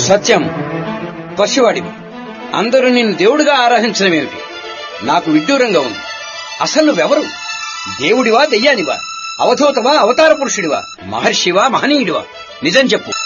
సత్యం, పసివాడివి. అందరూ నిన్ను దేవుడిగా ఆరాధించడమేమిటి? నాకు విడ్డూరంగా ఉంది. అసలు నువ్వెవరు? దేవుడివా, దెయ్యానివా? అవధూతవా, అవతార పురుషుడివా? మహర్షివా, మహనీయుడివా? నిజం చెప్పు.